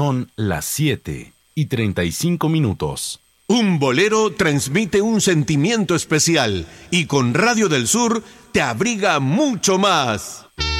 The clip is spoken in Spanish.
Son las 7:35. Un bolero transmite un sentimiento especial y con Radio del Sur te abriga mucho más.